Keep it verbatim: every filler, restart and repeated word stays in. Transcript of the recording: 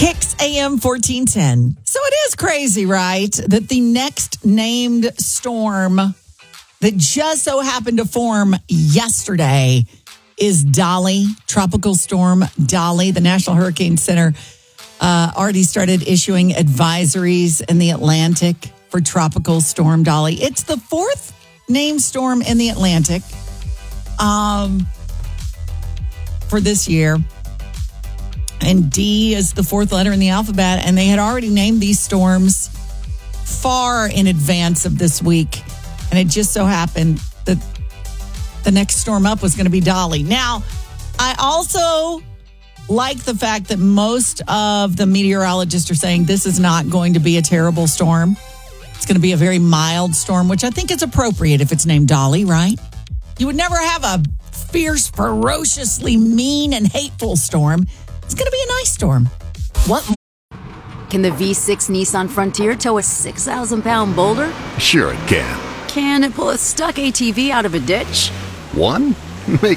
Kicks A M fourteen ten. So it is crazy, right? That the next named storm that just so happened to form yesterday is Dolly, Tropical Storm Dolly. The National Hurricane Center uh, already started issuing advisories in the Atlantic for Tropical Storm Dolly. It's the fourth named storm in the Atlantic um, for this year. And D is the fourth letter in the alphabet. And they had already named these storms far in advance of this week. And it just so happened that the next storm up was going to be Dolly. Now, I also like the fact that most of the meteorologists are saying this is not going to be a terrible storm. It's going to be a very mild storm, which I think is appropriate if it's named Dolly, right? You would never have a fierce, ferociously mean and hateful storm. It's going to be a nice storm. What? Can the V six Nissan Frontier tow a six thousand pound boulder? Sure it can. Can it pull a stuck A T V out of a ditch? One? Make